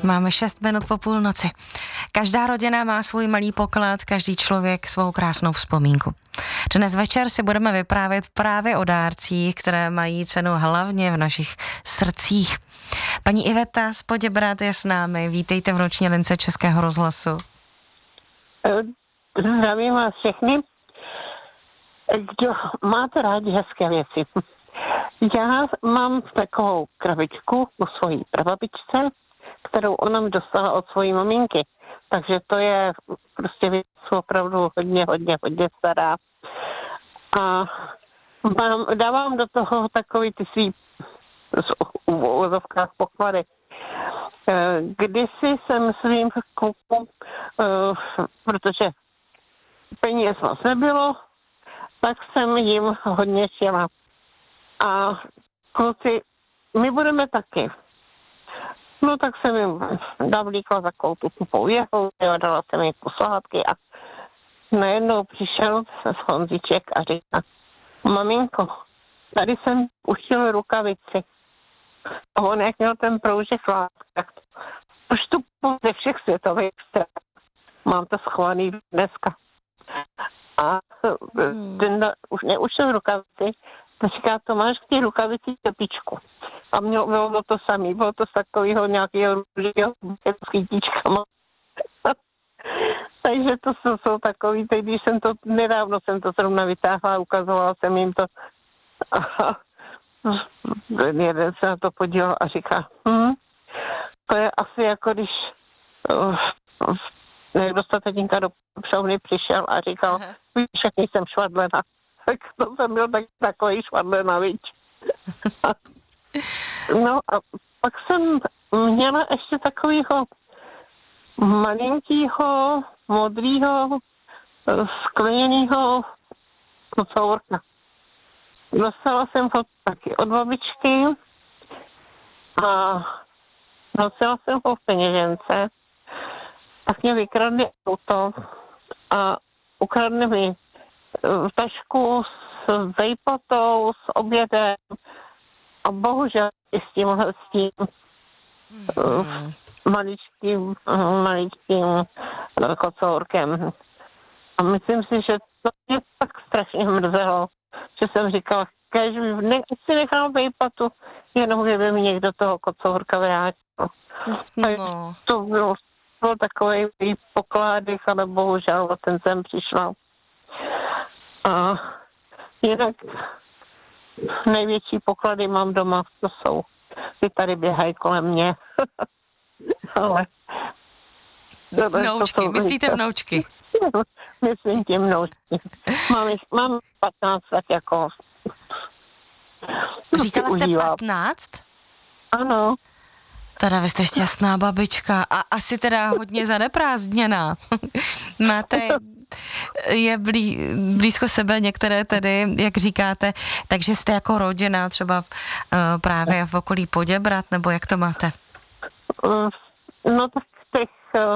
Máme 6 minut po půlnoci. Každá rodina má svůj malý poklad, každý člověk svou krásnou vzpomínku. Dnes večer si budeme vyprávět právě o dárcích, které mají cenu hlavně v našich srdcích. Paní Iveta z Poděbrad je s námi. Vítejte v noční lince Českého rozhlasu. Zdravím vás všechny. Kdo máte rádi hezké věci. Já mám takovou krabičku u svojí prababičce, kterou ona mi dostala od svojí maminky. Takže to je prostě věc opravdu hodně stará. A dávám do toho takový ty svý uvozovkách poklady. Kdysi jsem svým klukům, protože peněz moc nebylo, tak jsem jim hodně chtěla. A kluci, my budeme taky. No tak jsem jim navlíkla takovou tu kupou jeho, dala jsem jim kuslátky a najednou přišel Honzíček a říká: maminko, tady jsem uchyl rukavici. A on, jak měl ten proužek látek, už tu ze všech světových stran. Mám to schovaný dneska. A ten už neušel rukavici, to říká: to máš k té rukavici tepičku. A bylo to samý, bylo to z takového nějakého růžího s chytíčkama. Takže to jsou takový, když nedávno jsem to zrovna vytáhla, ukazovala jsem jim to. A jeden se na to podíval a říká: to je asi jako když někdo z tatínka do pšovny přišel a říkal: víš, jak jsem švadlena. Tak to jsem byl takový švadlena, víš. No a pak jsem měla ještě takovýho malinkýho, modrýho, skleněnýho kocourka. Dostala jsem ho taky od babičky a nosila jsem ho v peněžence. Tak mě vykradli auto a ukradli mi tašku s vejpotou, s obědem a bohužel i s tím maličkým kocourkem. A myslím si, že to mě tak strašně mrzelo, že jsem říkala: kež si nechám vejpatu, jenom kdyby mi někdo toho kocourka vrátil. No. To byl takový pokládek, ale bohužel o ten jsem přišla. A jinak největší poklady mám doma, to jsou. Ty tady běhají kolem mě. Ale vnoučky, myslíte vnoučky? Myslím tím vnoučky. Mám 15 let jako. Říkala jste 15? Ano. Teda vy jste šťastná babička a asi teda hodně zaneprázdněná. Máte blízko sebe některé tedy, jak říkáte, takže jste jako rodina třeba právě v okolí Poděbrad, nebo jak to máte? No tak těch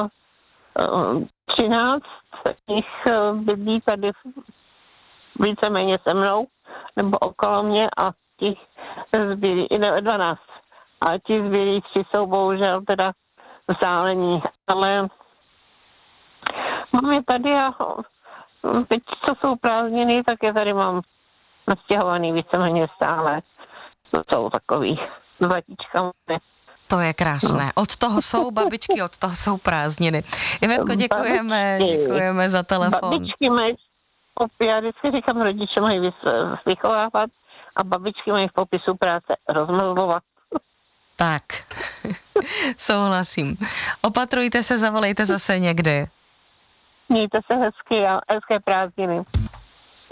13 jich bydlí tady víceméně se mnou, nebo okolo mě a těch zbylí, 12. A ti zbylí 3 jsou bohužel teda vzdálení, ale mám je tady a teď, co jsou prázdniny, tak je tady mám nastěhovaný víceméně stále. To jsou takový zlatíčka. To je krásné. Od toho jsou babičky, od toho jsou prázdniny. Ivetko, děkujeme za telefon. Babičky mají, já vždycky říkám, rodiče mají vychovávat a babičky mají v popisu práce rozmluvovat. Tak, souhlasím. Opatrujte se, zavolejte zase někdy. Mějte se hezky a hezké prázdniny.